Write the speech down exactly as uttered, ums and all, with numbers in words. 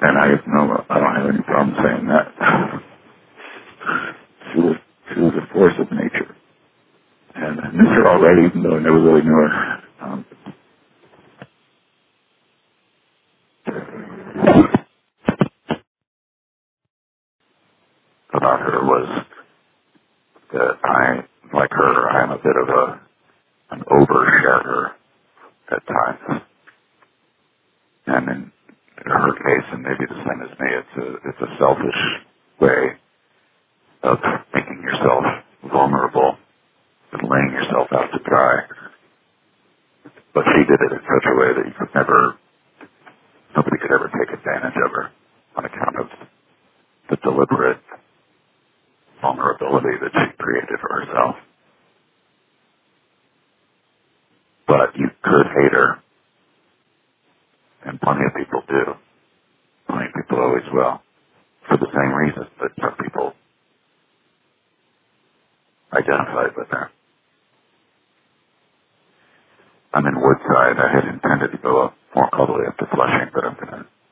And I have no, I don't have any problem saying that. She was, she was a force of nature. And I knew her already, even though I never really knew her. Um, about her was that I, like her, I'm a bit of a, an oversharer at times. And in her case, and maybe the same as me, it's a, it's a selfish way of making yourself vulnerable and laying yourself out to dry. But she did it in such a way that you could never, nobody could ever take advantage of her on account of the deliberate vulnerability that she created for herself. But you could hate her, and plenty of people do. Plenty of people always will, for the same reason that some people identified with her. I'm in Woodside. I had intended to go up more all the way up to Flushing, but I'm going to